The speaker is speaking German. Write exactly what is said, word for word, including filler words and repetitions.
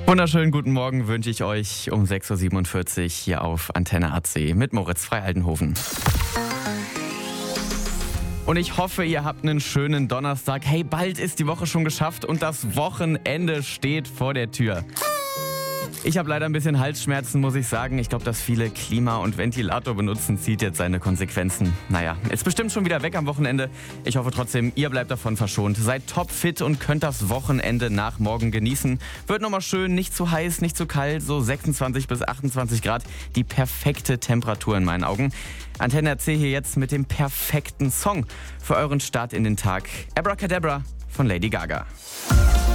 Wunderschönen guten Morgen wünsche ich euch um sechs Uhr siebenundvierzig hier auf Antenne A C mit Moritz Freihaldenhofen. Und ich hoffe, ihr habt einen schönen Donnerstag. Hey, bald ist die Woche schon geschafft und das Wochenende steht vor der Tür. Ich habe leider ein bisschen Halsschmerzen, muss ich sagen. Ich glaube, dass viele Klima- und Ventilator benutzen, zieht jetzt seine Konsequenzen. Naja, ist bestimmt schon wieder weg am Wochenende. Ich hoffe trotzdem, ihr bleibt davon verschont. Seid topfit und könnt das Wochenende nach morgen genießen. Wird nochmal schön, nicht zu heiß, nicht zu kalt, so sechsundzwanzig bis achtundzwanzig Grad. Die perfekte Temperatur in meinen Augen. Antenne A C hier jetzt mit dem perfekten Song für euren Start in den Tag. Abracadabra von Lady Gaga.